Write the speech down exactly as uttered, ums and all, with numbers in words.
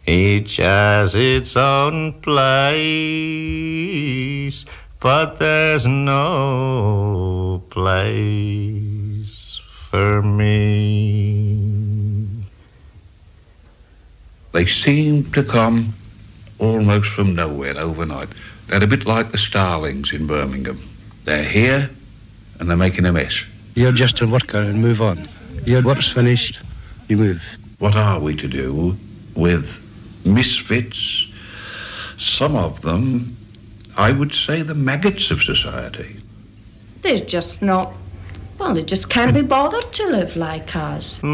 Each has its own place, but there's no place for me. They seem to come almost from nowhere overnight. They're a bit like the Starlings in Birmingham. They're here and they're making a mess. You're just a worker and move on. Your work's finished, you move. What are we to do with misfits? Some of them, I would say, the maggots of society. They're just not, well, they just can't be bothered to live like us.